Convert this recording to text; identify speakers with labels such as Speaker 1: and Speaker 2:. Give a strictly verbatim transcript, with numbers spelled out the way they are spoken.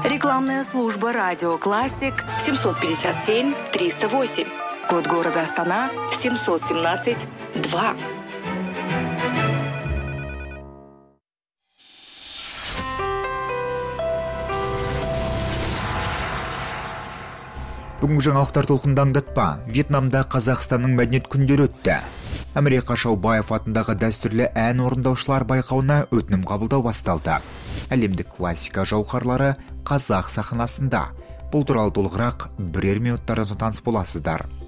Speaker 1: Рекламная служба «Радио Классик»
Speaker 2: семьсот пятьдесят семь триста восемь.
Speaker 1: Код города Астана
Speaker 2: семьсот семнадцать два.
Speaker 3: Бүгінгі жаңалықтар толқынды аңдатпа. Вьетнамда Қазақстанның мәдениет күндері өтті. Әміре Қашаубаев атындағы дәстүрлі ән орындаушылар байқауына өтінім қабылдау басталды. Әлемдік классика жауһарлары қазақ сахнасында. Бұл туралы толығырақ бірер минуттардан соң таныс боласыздар.